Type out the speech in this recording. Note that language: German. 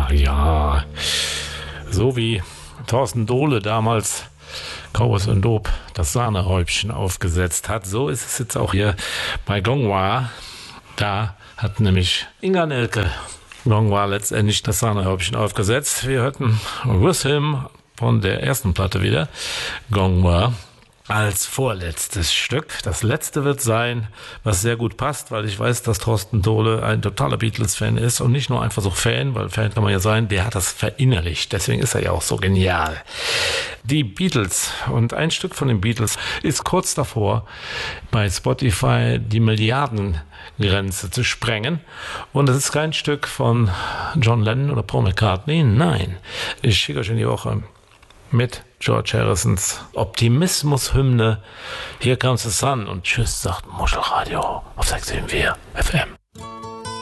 ja. So wie Thorsten Dohle damals Cowboys und Dope das Sahnehäubchen aufgesetzt hat, so ist es jetzt auch hier bei Gongwa. Da hat nämlich Inga Nelke Gongwa letztendlich das Sahnehäubchen aufgesetzt. Wir hörten With Him von der ersten Platte wieder, Gongwa, als vorletztes Stück. Das letzte wird sein, was sehr gut passt, weil ich weiß, dass Thorsten Dohle ein totaler Beatles-Fan ist und nicht nur einfach so Fan, weil Fan kann man ja sein, der hat das verinnerlicht. Deswegen ist er ja auch so genial. Die Beatles und ein Stück von den Beatles ist kurz davor, bei Spotify die Milliardengrenze zu sprengen. Und es ist kein Stück von John Lennon oder Paul McCartney. Nein, ich schicke euch in die Woche mit George Harrisons Optimismus-Hymne Here Comes the Sun und tschüss, sagt Muschelradio auf 674 FM.